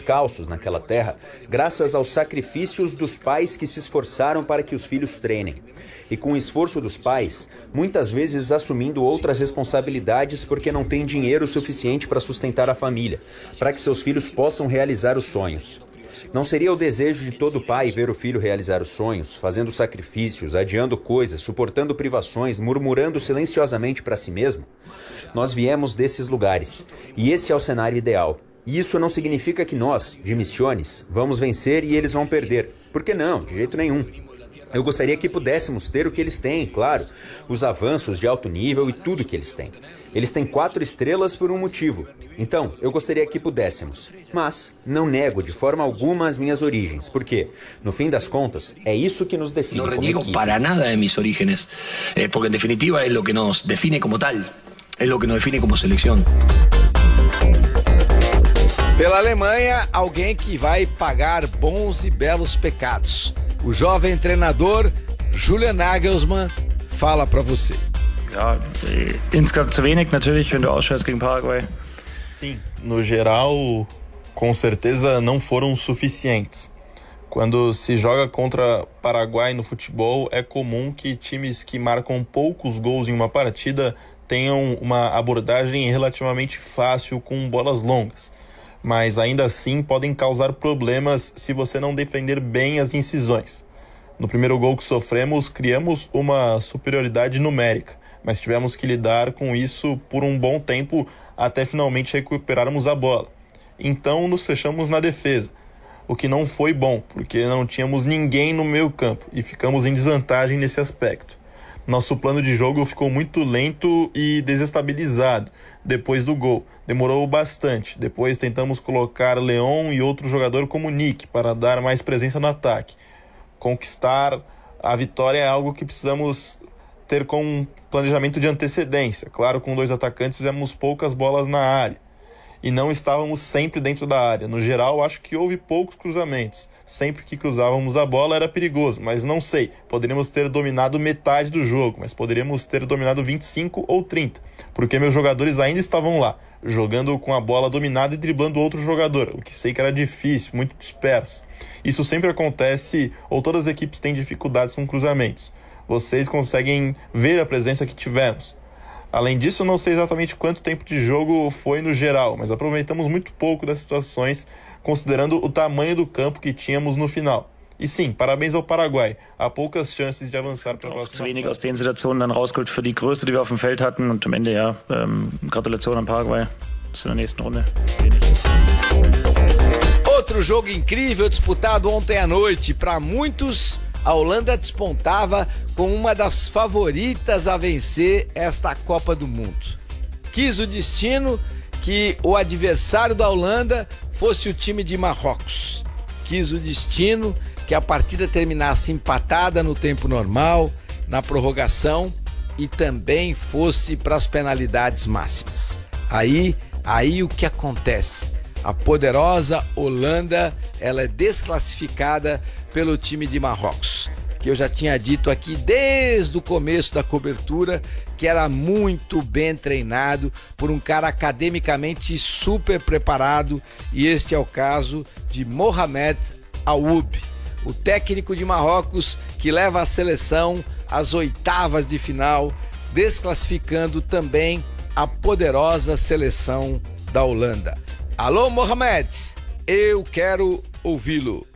descalços naquela terra, graças aos sacrifícios dos pais que se esforçaram para que os filhos treinem. E com o esforço dos pais, muitas vezes assumindo outras responsabilidades porque não têm dinheiro suficiente para sustentar a família, para que seus filhos possam realizar os sonhos. Não seria o desejo de todo pai ver o filho realizar os sonhos, fazendo sacrifícios, adiando coisas, suportando privações, murmurando silenciosamente para si mesmo? Nós viemos desses lugares, e esse é o cenário ideal. E isso não significa que nós, de Misiones, vamos vencer e eles vão perder. Por que não? De jeito nenhum. Eu gostaria que pudéssemos ter o que eles têm, claro, os avanços de alto nível e tudo que eles têm. Eles têm 4 estrelas por um motivo. Então, eu gostaria que pudéssemos. Mas não nego de forma alguma as minhas origens, porque, no fim das contas, é isso que nos define como equipe. Não reniego para nada de mis orígenes, porque en definitiva é o que nos define como tal, é o que nos define como seleção. Pela Alemanha, alguém que vai pagar bons e belos pecados. O jovem treinador Julian Nagelsmann fala para você. Ja, insgesamt zu wenig natürlich, wenn du ausscheidest gegen Paraguay. Sim, no geral, com certeza não foram suficientes. Quando se joga contra Paraguai no futebol, é comum que times que marcam poucos gols em uma partida tenham uma abordagem relativamente fácil com bolas longas. Mas ainda assim podem causar problemas se você não defender bem as incisões. No primeiro gol que sofremos, criamos uma superioridade numérica, mas tivemos que lidar com isso por um bom tempo até finalmente recuperarmos a bola. Então nos fechamos na defesa, o que não foi bom, porque não tínhamos ninguém no meio campo e ficamos em desvantagem nesse aspecto. Nosso plano de jogo ficou muito lento e desestabilizado depois do gol. Demorou bastante. Depois tentamos colocar Leon e outro jogador como Nick para dar mais presença no ataque. Conquistar a vitória é algo que precisamos ter com um planejamento de antecedência. Claro, com 2 atacantes fizemos poucas bolas na área e não estávamos sempre dentro da área. No geral, acho que houve poucos cruzamentos. Sempre que cruzávamos a bola era perigoso, mas não sei. Poderíamos ter dominado metade do jogo, mas poderíamos ter dominado 25 ou 30, porque meus jogadores ainda estavam lá, jogando com a bola dominada e driblando outro jogador, o que sei que era difícil, muito disperso. Isso sempre acontece, ou todas as equipes têm dificuldades com cruzamentos. Vocês conseguem ver a presença que tivemos. Além disso, eu não sei exatamente quanto tempo de jogo foi no geral, mas aproveitamos muito pouco das situações, considerando o tamanho do campo que tínhamos no final. E sim, parabéns ao Paraguai. Há poucas chances de avançar para a próxima fase. Zu wenig aus den Situationen dann rausgeholt für die Größe, die wir auf dem Feld hatten. Und am Ende, ja, Gratulation an Paraguay. Bis in der nächsten Runde. Outro jogo incrível disputado ontem à noite. Para muitos, a Holanda despontava como uma das favoritas a vencer esta Copa do Mundo. Quis o destino que o adversário da Holanda fosse o time de Marrocos. Quis o destino que a partida terminasse empatada no tempo normal, na prorrogação e também fosse para as penalidades máximas. Aí o que acontece? A poderosa Holanda, ela é desclassificada pelo time de Marrocos, que eu já tinha dito aqui desde o começo da cobertura, que era muito bem treinado por um cara academicamente super preparado, e este é o caso de Mohamed Ayoub, o técnico de Marrocos que leva a seleção às oitavas de final, desclassificando também a poderosa seleção da Holanda. Alô, Mohamed, eu quero ouvi-lo.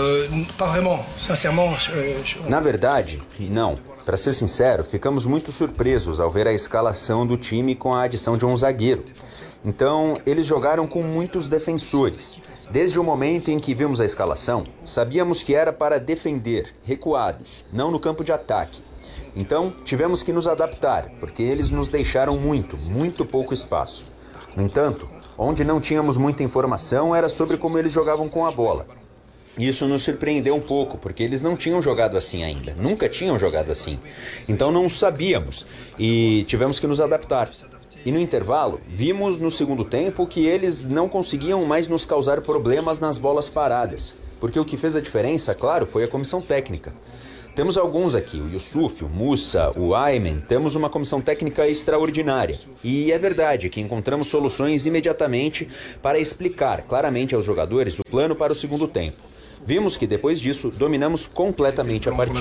Na verdade, não. Para ser sincero, ficamos muito surpresos ao ver a escalação do time com a adição de um zagueiro. Então, eles jogaram com muitos defensores. Desde o momento em que vimos a escalação, sabíamos que era para defender, recuados, não no campo de ataque. Então, tivemos que nos adaptar, porque eles nos deixaram muito pouco espaço. No entanto, onde não tínhamos muita informação era sobre como eles jogavam com a bola. Isso nos surpreendeu um pouco, porque eles não tinham jogado assim ainda, nunca tinham jogado assim. Então não sabíamos e tivemos que nos adaptar. E no intervalo, vimos no segundo tempo que eles não conseguiam mais nos causar problemas nas bolas paradas, porque o que fez a diferença, claro, foi a comissão técnica. Temos alguns aqui, o Yusuf, o Musa, o Ayman, temos uma comissão técnica extraordinária. E é verdade que encontramos soluções imediatamente para explicar claramente aos jogadores o plano para o segundo tempo. Vimos que depois disso dominamos completamente a partida.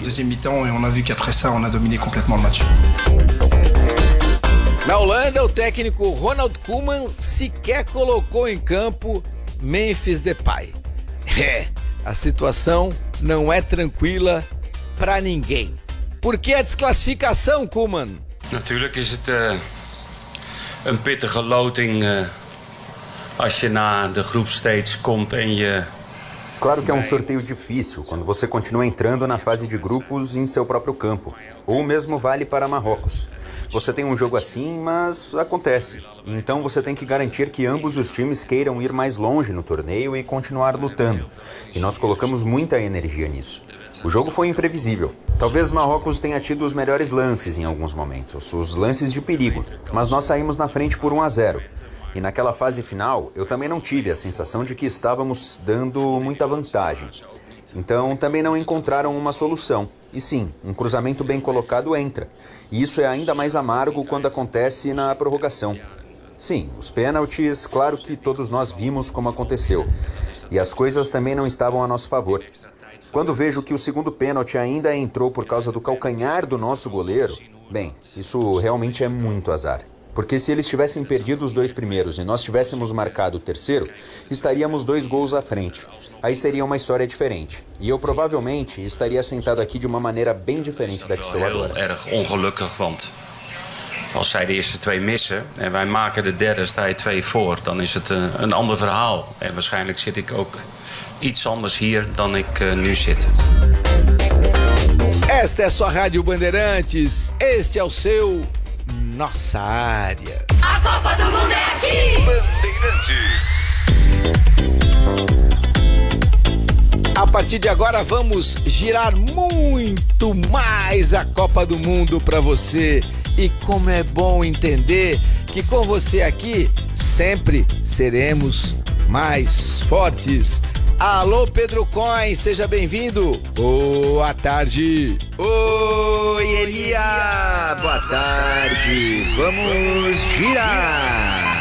Na Holanda, o técnico Ronald Koeman sequer colocou em campo Memphis Depay. A situação não é tranquila para ninguém. Por que a desclassificação, Koeman? Natuurlijk is het een pittige loting als je na de groepstage komt en je... Claro que é um sorteio difícil quando você continua entrando na fase de grupos em seu próprio campo. O mesmo vale para Marrocos. Você tem um jogo assim, mas acontece. Então você tem que garantir que ambos os times queiram ir mais longe no torneio e continuar lutando. E nós colocamos muita energia nisso. O jogo foi imprevisível. Talvez Marrocos tenha tido os melhores lances em alguns momentos, os lances de perigo, mas nós saímos na frente por 1-0. E naquela fase final, eu também não tive a sensação de que estávamos dando muita vantagem. Então, também não encontraram uma solução. E sim, um cruzamento bem colocado entra. E isso é ainda mais amargo quando acontece na prorrogação. Sim, os pênaltis, claro que todos nós vimos como aconteceu. E as coisas também não estavam a nosso favor. Quando vejo que o segundo pênalti ainda entrou por causa do calcanhar do nosso goleiro, bem, isso realmente é muito azar. Porque se eles tivessem perdido os 2 primeiros e nós tivéssemos marcado o terceiro, estaríamos 2 gols à frente. Aí seria uma história diferente. E eu provavelmente estaria sentado aqui de uma maneira bem diferente da que estou agora. Heel erg ongelukkig, want als zij de eerste 2 missen en wij maken de derde, sta je 2 voor, dan is het een ander verhaal. En waarschijnlijk zit ik ook iets anders hier dan ik nu zit. Esta é sua Rádio Bandeirantes, este é o seu Nossa Área. A Copa do Mundo é aqui! Bandeirantes. A partir de agora vamos girar muito mais a Copa do Mundo para você. E como é bom entender que com você aqui sempre seremos mais fortes. Alô, Pedro Coin, seja bem-vindo. Boa tarde. Oi, Elia. Boa tarde. Vamos girar.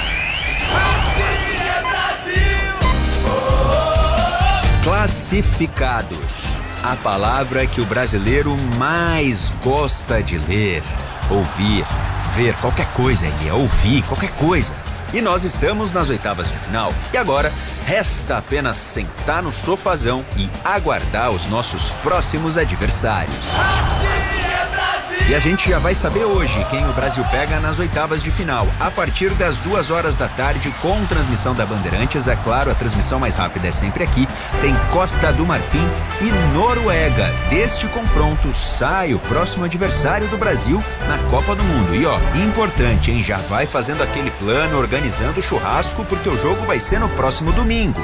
Classificados. A palavra que o brasileiro mais gosta de ler, ouvir, ver qualquer coisa, Elia, ouvir qualquer coisa. E nós estamos nas oitavas de final. E agora, resta apenas sentar no sofazão e aguardar os nossos próximos adversários. E a gente já vai saber hoje quem o Brasil pega nas oitavas de final, a partir das 2h da tarde, com transmissão da Bandeirantes. É claro, a transmissão mais rápida é sempre aqui. Tem Costa do Marfim e Noruega. Deste confronto sai o próximo adversário do Brasil na Copa do Mundo. E ó, importante, hein? Já vai fazendo aquele plano, organizando o churrasco, porque o jogo vai ser no próximo domingo.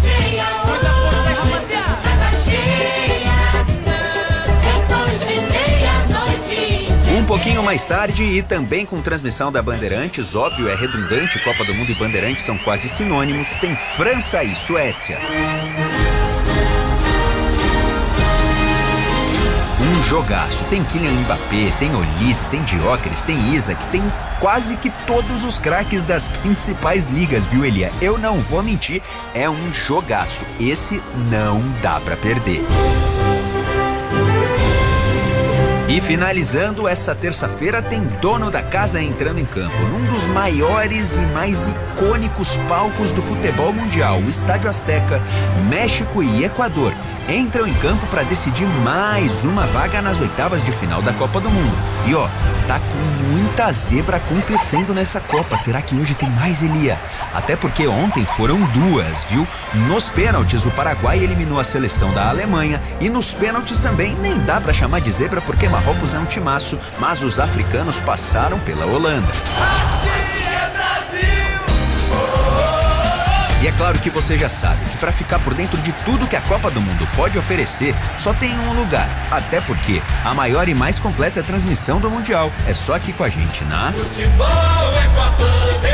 Um pouquinho mais tarde e também com transmissão da Bandeirantes, óbvio, é redundante, Copa do Mundo e Bandeirantes são quase sinônimos, tem França e Suécia. Um jogaço, tem Kylian Mbappé, tem Olise, tem Gyökeres, tem Isak, tem quase que todos os craques das principais ligas, viu, Elia? Eu não vou mentir, é um jogaço, esse não dá pra perder. E finalizando essa terça-feira, tem dono da casa entrando em campo, num dos maiores e mais icônicos palcos do futebol mundial, o Estádio Azteca. México e Equador entram em campo para decidir mais uma vaga nas oitavas de final da Copa do Mundo. E ó, tá com muita zebra acontecendo nessa Copa. Será que hoje tem mais, Elia? Até porque ontem foram 2, viu? Nos pênaltis, o Paraguai eliminou a seleção da Alemanha e nos pênaltis também nem dá para chamar de zebra porque Marrocos é um timaço, mas os africanos passaram pela Holanda. E é claro que você já sabe que para ficar por dentro de tudo que a Copa do Mundo pode oferecer, só tem um lugar. Até porque a maior e mais completa transmissão do Mundial é só aqui com a gente, na Futebol é com a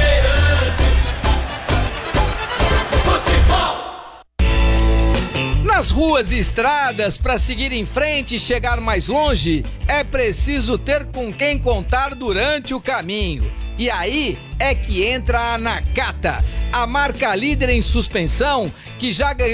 Bandeirantes. Futebol! Nas ruas e estradas, para seguir em frente e chegar mais longe, é preciso ter com quem contar durante o caminho. E aí é que entra a Nakata, a marca líder em suspensão que já ganhou